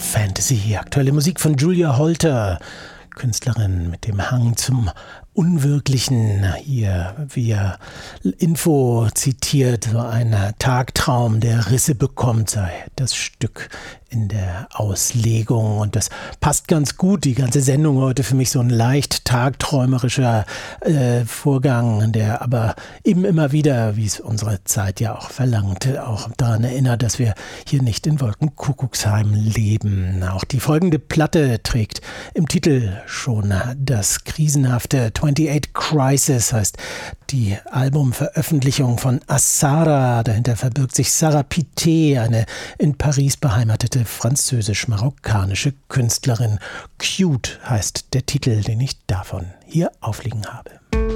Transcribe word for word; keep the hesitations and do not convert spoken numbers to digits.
Fantasy. Aktuelle Musik von Julia Holter, Künstlerin mit dem Hang zum Unwirklichen. Hier via Info zitiert, so ein Tagtraum, der Risse bekommt, sei das Stück in der Auslegung. Und das passt ganz gut, die ganze Sendung heute für mich so ein leicht tagträumerischer äh, Vorgang, der aber eben immer wieder, wie es unsere Zeit ja auch verlangt, auch daran erinnert, dass wir hier nicht in Wolkenkuckucksheim leben. Auch die folgende Platte trägt im Titel schon das krisenhafte twenty-eight Crisis, heißt die Albumveröffentlichung von Assara. Dahinter verbirgt sich Sarah Pité, eine in Paris beheimatete französisch-marokkanische Künstlerin. Cute heißt der Titel, den ich davon hier aufliegen habe.